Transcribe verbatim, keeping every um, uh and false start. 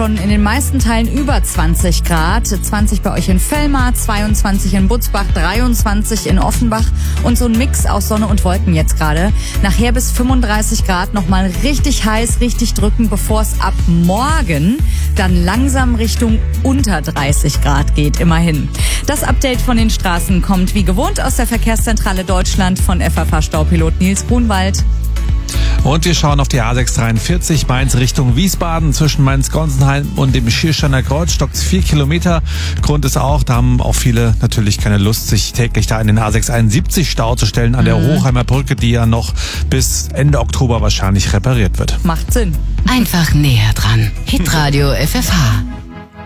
schon in den meisten Teilen über zwanzig Grad. zwanzig bei euch in Vellmar, zweiundzwanzig in Butzbach, dreiundzwanzig in Offenbach und so ein Mix aus Sonne und Wolken jetzt gerade. Nachher bis fünfunddreißig Grad, nochmal richtig heiß, richtig drückend, bevor es ab morgen dann langsam Richtung unter dreißig Grad geht, immerhin. Das Update von den Straßen kommt wie gewohnt aus der Verkehrszentrale Deutschland von F A V-Staupilot Nils Grunwald. Und wir schauen auf die A sechs dreiundvierzig Mainz Richtung Wiesbaden. Zwischen Mainz-Gonsenheim und dem Schiersteiner Kreuz stockt's vier Kilometer. Grund ist auch, da haben auch viele natürlich keine Lust, sich täglich da in den A sechs einundsiebzig Stau zu stellen an der mhm. Hochheimer Brücke, die ja noch bis Ende Oktober wahrscheinlich repariert wird. Macht Sinn. Einfach näher dran. Hitradio F F H.